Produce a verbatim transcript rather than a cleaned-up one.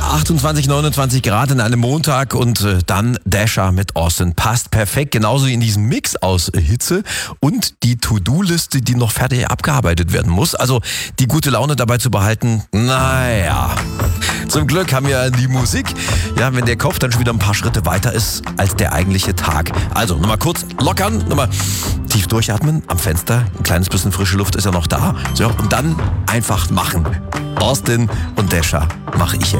achtundzwanzig, neunundzwanzig Grad in einem Montag und äh, dann Dasher mit Austin. Passt perfekt, genauso in diesem Mix aus äh, Hitze und die To-Do-Liste, die noch fertig abgearbeitet werden muss. Also die gute Laune dabei zu behalten, naja. Zum Glück haben wir die Musik, ja, wenn der Kopf dann schon wieder ein paar Schritte weiter ist als der eigentliche Tag. Also nochmal kurz lockern, nochmal tief durchatmen am Fenster, ein kleines bisschen frische Luft ist ja noch da. So, und dann einfach machen. Austin und Dasher mache ich jetzt.